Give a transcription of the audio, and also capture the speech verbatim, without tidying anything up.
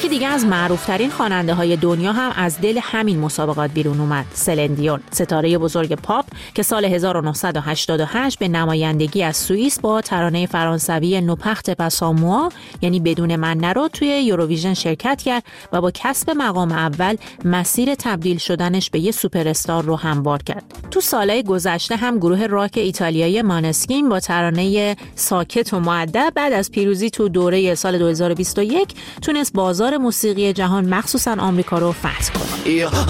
یکی دیگه از معروف‌ترین خواننده‌های دنیا هم از دل همین مسابقات بیرون اومد، سلن دیون، ستاره بزرگ پاپ که سال هزار و نهصد و هشتاد و هشت به نمایندگی از سوئیس با ترانه فرانسوی نوپخت پاساموا یعنی بدون من نرو توی یوروویژن شرکت کرد و با کسب مقام اول مسیر تبدیل شدنش به یه سوپر استار رو هموار کرد. تو سالهای گذشته هم گروه راک ایتالیایی مانسکین با ترانه ساکت و مؤدب بعد از پیروزی تو دوره سال دو هزار و بیست و یک تونست بازار موسیقی جهان مخصوصاً آمریکا رو فتح کنه.